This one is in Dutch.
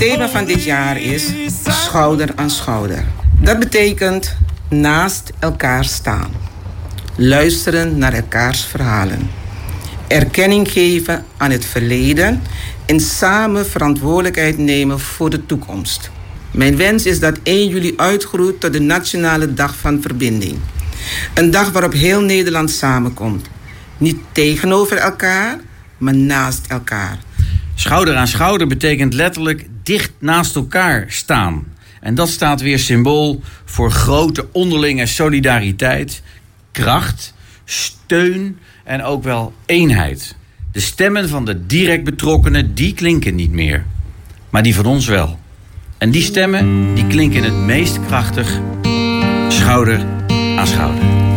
thema van dit jaar is schouder aan schouder. Dat betekent naast elkaar staan. Luisteren naar elkaars verhalen. Erkenning geven aan het verleden en samen verantwoordelijkheid nemen voor de toekomst. Mijn wens is dat 1 juli uitgroeit tot de Nationale Dag van Verbinding. Een dag waarop heel Nederland samenkomt. Niet tegenover elkaar, maar naast elkaar. Schouder aan schouder betekent letterlijk dicht naast elkaar staan. En dat staat weer symbool voor grote onderlinge solidariteit, kracht, steun en ook wel eenheid. De stemmen van de direct betrokkenen, die klinken niet meer. Maar die van ons wel. En die stemmen, die klinken het meest krachtig schouder aan schouder.